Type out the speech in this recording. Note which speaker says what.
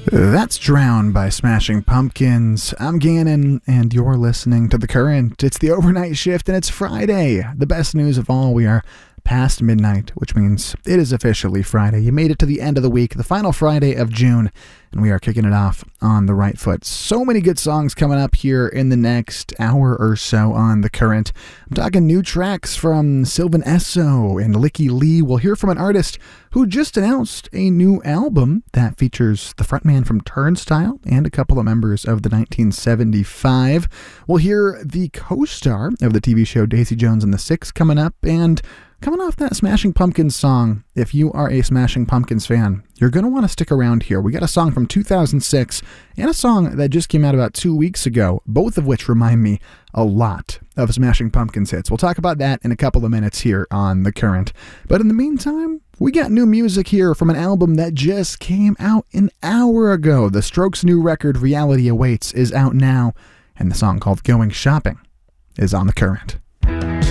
Speaker 1: That's Drown by Smashing Pumpkins. I'm Gannon, and you're listening to The Current. It's the overnight shift, and it's Friday. The best news of all, we are past midnight, which means it is officially Friday. You made it to the end of the week, the final Friday of June, and we are kicking it off on the right foot. So many good songs coming up here in the next hour or so on The Current. I'm talking new tracks from Sylvan Esso and Lykke Li. We'll hear from an artist who just announced a new album that features the frontman from Turnstile and a couple of members of the 1975. We'll hear the co-star of the TV show Daisy Jones and the Six coming up, and coming off that Smashing Pumpkins song, if you are a Smashing Pumpkins fan, you're going to want to stick around here. We got a song from 2006 and a song that just came out about 2 weeks ago, both of which remind me a lot of Smashing Pumpkins hits. We'll talk about that in a couple of minutes here on The Current. But in the meantime, we got new music here from an album that just came out an hour ago. The Strokes' new record, Reality Awaits, is out now, and the song called Going Shopping is on The Current.